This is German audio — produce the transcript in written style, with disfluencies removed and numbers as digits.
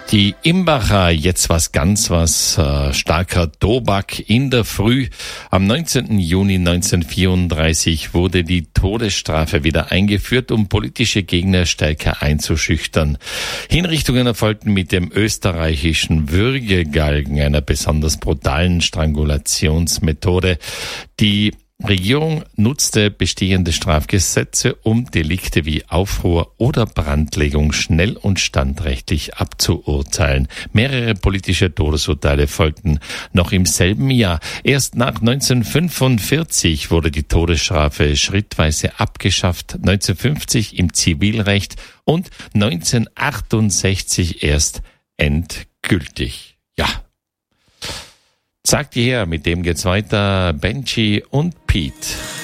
Die Imbacher, jetzt starker Tobak in der Früh. Am 19. Juni 1934 wurde die Todesstrafe wieder eingeführt, um politische Gegner stärker einzuschüchtern. Hinrichtungen erfolgten mit dem österreichischen Würgegalgen, einer besonders brutalen Strangulationsmethode. Die Regierung nutzte bestehende Strafgesetze, um Delikte wie Aufruhr oder Brandlegung schnell und standrechtlich abzuurteilen. Mehrere politische Todesurteile folgten noch im selben Jahr. Erst nach 1945 wurde die Todesstrafe schrittweise abgeschafft, 1950 im Zivilrecht und 1968 erst endgültig. Ja. Sagt ihr her, mit dem geht's weiter, Benji und Pete.